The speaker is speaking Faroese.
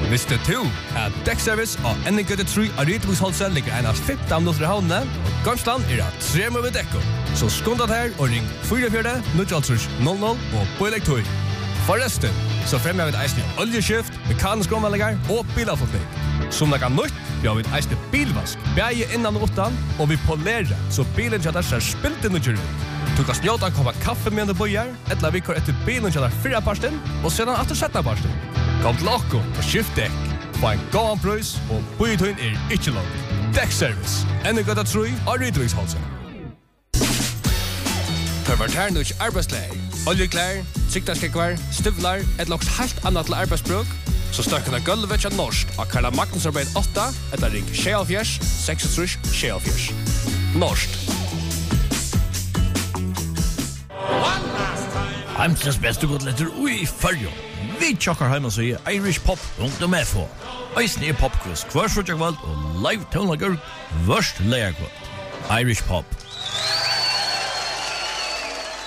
Visste du at Dekkservice og NGT3 av Rydviksholset ligger en av 15 minutter i havnene, og Gamsland at 3 med dekko. Så skåndat her og ring 44-000 og Bøylektor. Forresten, så fremmer vi et eisende oljeskift, mekanisk omvalgninger og bilavfotning. Som det kan nytt, vi har vi et eisende bilvask, bæge innan og utan, og vi polerer, så bilen kjadar ser spilt inn og kjør ut. Du kan snjåta komme kaffe med en bøyer, eller vi kår etter bilen kjadar 4 parsten, og sedan etter 17 parsten. Kom til okko og skift dekk. Få en god prøys, og bøyetøyen ikke langt. Dekkservice, NGT3 av Rydviksholset. Pervertær nødt arbeidsleir, oljeklær, siktarskekvar, støvlar, et loks helt annet til arbeidsbruk, så støkken av gulvet til norsk av Karla Magnusarbeid 8, etter ring 76 66 76. Norsk. Heimsens beste godletter ui fyrjo. Vi tjokkar heim og sier Irish Pop rundt om FH. Eisne popquiz, kvarsfrutjakvald og live tonlager, vørst leierkvald. Irish Pop.